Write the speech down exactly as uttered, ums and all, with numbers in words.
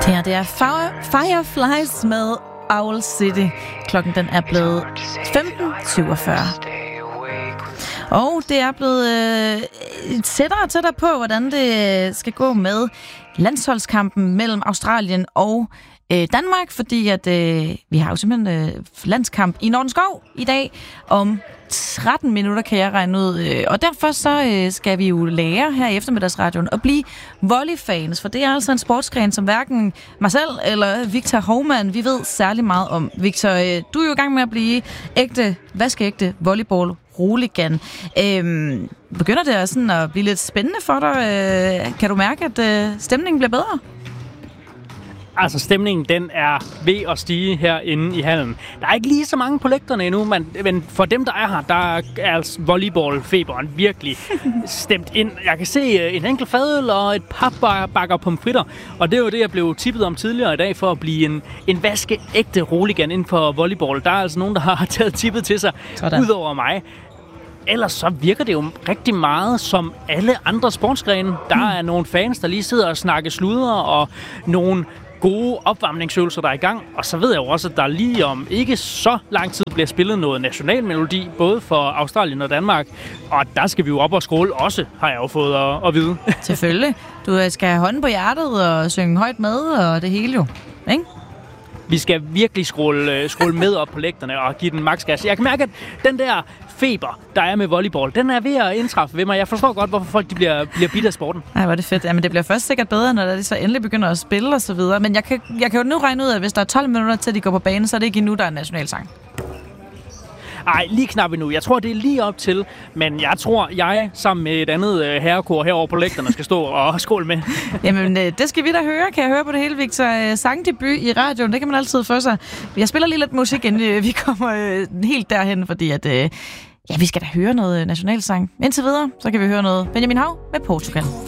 Det her, det er Fireflies med Owl City. Klokken den er blevet femten syvogfyrre. Og det er blevet øh, tættere og tættere på, hvordan det skal gå med landsholdskampen mellem Australien og øh, Danmark, fordi at øh, vi har jo simpelthen øh, landskamp i Nordenskov i dag om tretten minutter, kan jeg regne ud. Øh, og derfor så øh, skal vi jo lære her i eftermiddagsradioen at blive volleyfans, for det er altså en sportsgren, som hverken mig selv eller Victor Hovmand, vi ved særlig meget om. Victor, øh, du er jo i gang med at blive ægte, vaskeægte volleyball hooligan. Øhm, begynder det sådan at blive lidt spændende for dig? Øh, kan du mærke, at øh, stemningen bliver bedre? Altså, stemningen, den er ved at stige herinde i hallen. Der er ikke lige så mange på lægterne endnu, men, men for dem, der er her, der er altså volleyballfeberen virkelig stemt ind. Jeg kan se en enkelt fadøl og et par bakker pomfritter, og det er jo det, jeg blev tippet om tidligere i dag, for at blive en, en vaskeægte hooligan inden for volleyball. Der er altså nogen, der har taget tippet til sig, ud over mig. Ellers så virker det jo rigtig meget som alle andre sportsgrene. Der er nogle fans, der lige sidder og snakker sludre, og nogle gode opvarmningsøvelser, der er i gang. Og så ved jeg jo også, at der lige om ikke så lang tid bliver spillet noget nationalmelodi, både for Australien og Danmark. Og der skal vi jo op og skråle også, har jeg jo fået at, at vide. Selvfølgelig. Du skal have hånden på hjertet og synge højt med, og det hele jo, ikke? Vi skal virkelig skråle, skråle med op på lægterne og give den maks gas. Jeg kan mærke, at den der feber, der er med volleyball, den er ved at indtræffe ved mig. Jeg forstår godt, hvorfor folk de bliver, bliver bidt af sporten. Ej, hvor er det fedt. Jamen, det bliver først sikkert bedre, når de så endelig begynder at spille og så videre. Men jeg kan, jeg kan jo nu regne ud, at hvis der er tolv minutter til, de går på banen, så er det ikke endnu, der er en nationalsang. Ej, lige knap endnu. Jeg tror, det er lige op til. Men jeg tror, jeg sammen med et andet øh, herrekor herovre på lægterne skal stå og skåle med. Jamen, øh, det skal vi da høre. Kan jeg høre på det hele, Victor? Øh, sangdebut i radioen, det kan man altid få sig. Jeg spiller lige lidt musik, inden øh, vi kommer øh, helt derhen, fordi at, øh, ja, vi skal da høre noget nationalsang. Indtil videre, så kan vi høre noget Benjamin Hav med Portugal.